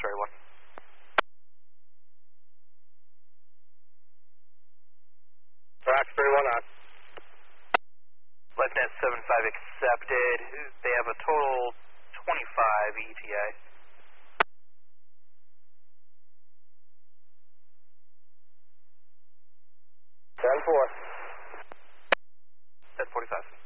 X-ray 1. X-ray 1 on. Lieutenant 75 accepted. They have a total 25 ETA. 10-4. 10:45.